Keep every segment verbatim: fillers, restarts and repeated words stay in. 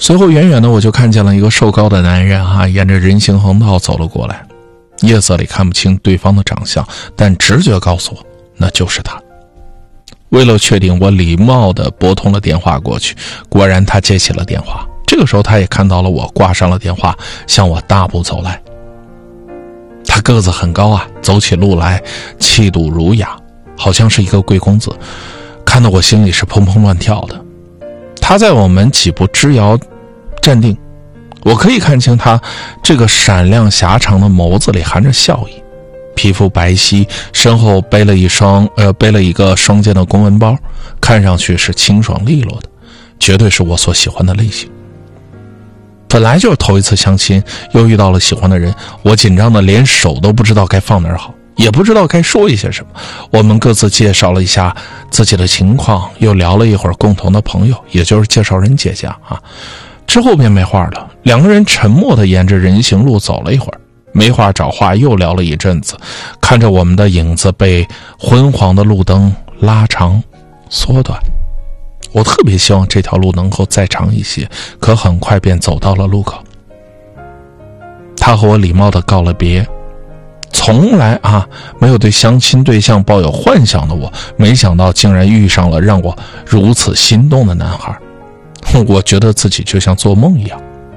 随后远远的我就看见了一个瘦高的男人啊，沿着人行横道走了过来。夜色里看不清对方的长相，但直觉告诉我那就是他。为了确定，我礼貌地拨通了电话过去，果然他接起了电话。这个时候他也看到了我，挂上了电话，向我大步走来。他个子很高啊，走起路来气度儒雅，好像是一个贵公子，看得我心里是砰砰乱跳的。他在我们几步之遥站定，我可以看清他这个闪亮狭长的眸子里含着笑意，皮肤白皙，身后背了一双呃背了一个双肩的公文包，看上去是清爽利落的，绝对是我所喜欢的类型。本来就是头一次相亲，又遇到了喜欢的人，我紧张的连手都不知道该放哪儿好，也不知道该说一些什么。我们各自介绍了一下自己的情况，又聊了一会儿共同的朋友，也就是介绍人姐姐啊。之后便没话了，两个人沉默地沿着人行路走了一会儿，没话找话又聊了一阵子，看着我们的影子被昏黄的路灯拉长缩短。我特别希望这条路能够再长一些，可很快便走到了路口。他和我礼貌地告了别。从来啊没有对相亲对象抱有幻想的我，没想到竟然遇上了让我如此心动的男孩。我觉得自己就像做梦一样。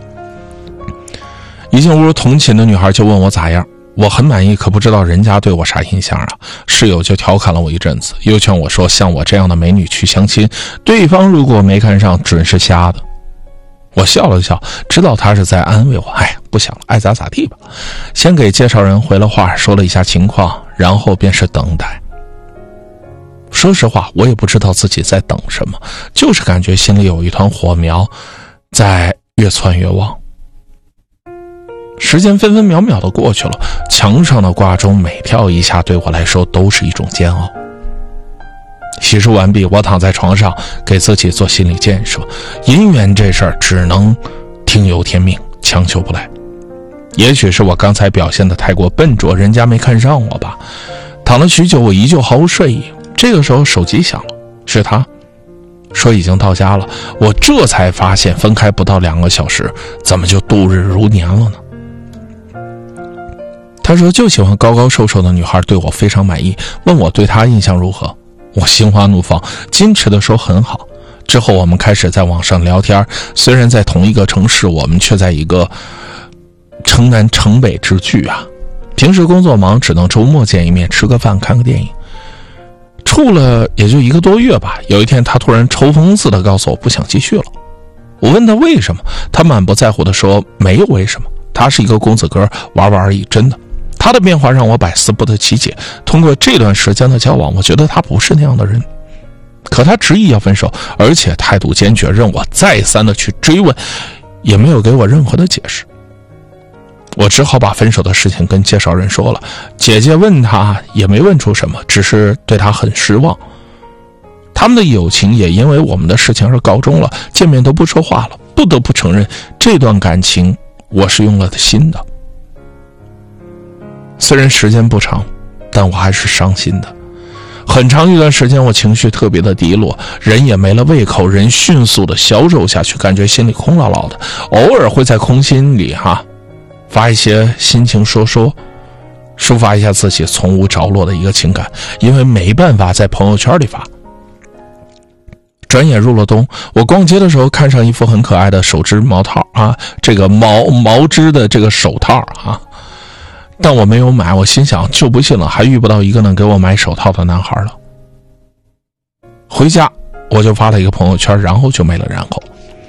一进屋，同寝的女孩就问我咋样，我很满意，可不知道人家对我啥印象啊。室友就调侃了我一阵子，又劝我说像我这样的美女去相亲，对方如果没看上准是瞎的。我笑了笑，知道他是在安慰我，哎，不想了，爱咋咋地吧。先给介绍人回了话，说了一下情况，然后便是等待。说实话，我也不知道自己在等什么，就是感觉心里有一团火苗在越窜越旺。时间分分秒秒的过去了，墙上的挂钟每跳一下对我来说都是一种煎熬。洗漱完毕，我躺在床上给自己做心理建设，姻缘这事儿只能听由天命，强求不来。也许是我刚才表现得太过笨拙，人家没看上我吧。躺了许久，我依旧毫无睡意。这个时候手机响了，是他说已经到家了。我这才发现分开不到两个小时，怎么就度日如年了呢？他说就喜欢高高瘦瘦的女孩，对我非常满意，问我对他印象如何。我心花怒放，矜持地说很好。之后我们开始在网上聊天，虽然在同一个城市，我们却在一个城南城北之距啊。平时工作忙，只能周末见一面，吃个饭，看个电影。处了也就一个多月吧，有一天他突然抽风似的告诉我不想继续了。我问他为什么，他满不在乎地说没有为什么，他是一个公子哥，玩玩而已，真的。他的变化让我百思不得其解，通过这段时间的交往，我觉得他不是那样的人。可他执意要分手，而且态度坚决，任我再三的去追问，也没有给我任何的解释。我只好把分手的事情跟介绍人说了，姐姐问他也没问出什么，只是对他很失望。他们的友情也因为我们的事情而告终了，见面都不说话了。不得不承认，这段感情我是用了的心的。虽然时间不长，但我还是伤心的。很长一段时间我情绪特别的低落，人也没了胃口，人迅速的消瘦下去，感觉心里空落落的。偶尔会在空心里哈发一些心情说说，抒发一下自己从无着落的一个情感，因为没办法在朋友圈里发。转眼入了冬，我逛街的时候看上一副很可爱的手织毛套啊，这个毛毛织的这个手套啊，但我没有买。我心想就不信了，还遇不到一个能给我买手套的男孩了。回家我就发了一个朋友圈，然后就没了然后。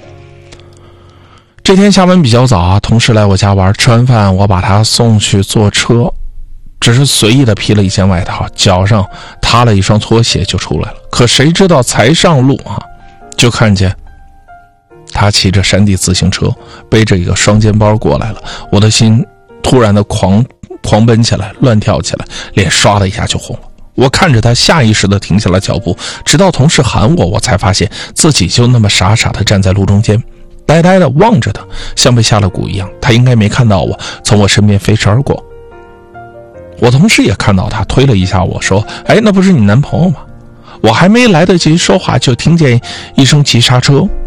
这天下班比较早啊，同事来我家玩，吃完饭我把他送去坐车，只是随意的披了一件外套，脚上踏了一双拖鞋就出来了。可谁知道才上路啊，就看见他骑着山地自行车，背着一个双肩包过来了。我的心突然的狂狂奔起来，乱跳起来，脸刷的一下就红了。我看着他下意识的停下了脚步，直到同事喊我，我才发现自己就那么傻傻的站在路中间，呆呆的望着他，像被下了蛊一样。他应该没看到我从我身边飞驰而过。我同事也看到他，推了一下我说，哎，那不是你男朋友吗？我还没来得及说话，就听见一声急刹车，